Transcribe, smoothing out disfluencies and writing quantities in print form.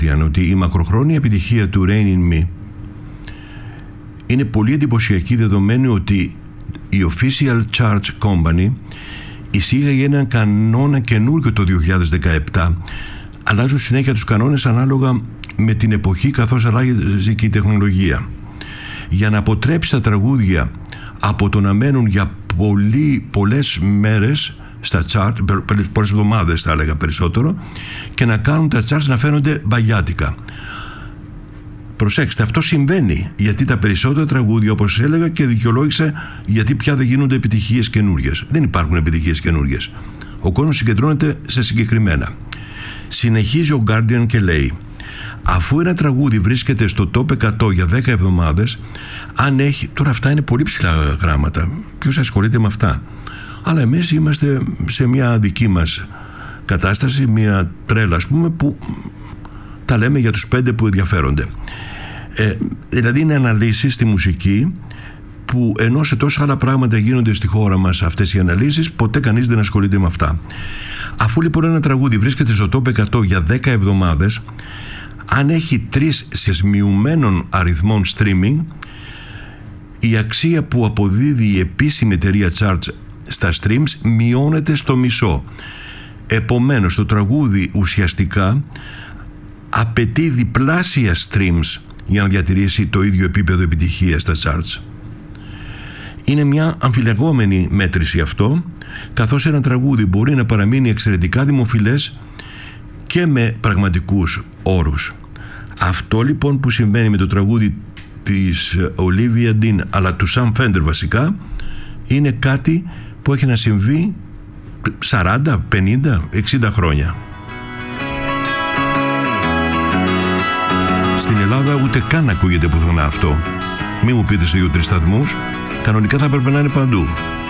ότι η μακροχρόνια επιτυχία του Rain in Me είναι πολύ εντυπωσιακή, δεδομένου ότι η Official Charge Company εισήγαγε έναν κανόνα καινούργιο το 2017. Αλλάζουν συνέχεια τους κανόνες ανάλογα με την εποχή, καθώς αλλάζει και η τεχνολογία, για να αποτρέψει τα τραγούδια από το να μένουν για πολλές μέρες στα chart, πολλές εβδομάδες θα έλεγα περισσότερο, και να κάνουν τα charts να φαίνονται μπαγιάτικα. Προσέξτε, αυτό συμβαίνει γιατί τα περισσότερα τραγούδια, όπως έλεγα και δικαιολόγησα, γιατί πια δεν γίνονται επιτυχίες καινούργιες. Δεν υπάρχουν επιτυχίες καινούργιες. Ο κόσμος συγκεντρώνεται σε συγκεκριμένα. Συνεχίζει ο Guardian και λέει: αφού ένα τραγούδι βρίσκεται στο top 100 για 10 εβδομάδες, αν έχει. Τώρα αυτά είναι πολύ ψηλά γράμματα. Ποιος ασχολείται με αυτά? Αλλά εμείς είμαστε σε μια δική μας κατάσταση, μια τρέλα, ας πούμε, που τα λέμε για τους 5 που ενδιαφέρονται. Δηλαδή είναι αναλύσεις στη μουσική που, ενώ σε τόσα άλλα πράγματα γίνονται στη χώρα μας αυτές οι αναλύσεις, ποτέ κανείς δεν ασχολείται με αυτά. Αφού λοιπόν ένα τραγούδι βρίσκεται στο top 100 για 10 εβδομάδες, αν έχει 3 συσμιουμένων αριθμών streaming, η αξία που αποδίδει η επίσημη εταιρεία Charts στα streams μειώνεται στο μισό. Επομένως το τραγούδι ουσιαστικά απαιτεί διπλάσια streams για να διατηρήσει το ίδιο επίπεδο επιτυχίας στα charts. Είναι μια αμφιλεγόμενη μέτρηση αυτό, καθώς ένα τραγούδι μπορεί να παραμείνει εξαιρετικά δημοφιλές και με πραγματικούς όρους. Αυτό λοιπόν που συμβαίνει με το τραγούδι της Olivia Dean, αλλά του Sam Fender βασικά, είναι κάτι που έχει να συμβεί 40, 50, 60 χρόνια. Στην Ελλάδα ούτε καν ακούγεται πουθενά αυτό. Μη μου πείτε σε 2-3 σταθμούς, κανονικά θα έπρεπε να είναι παντού.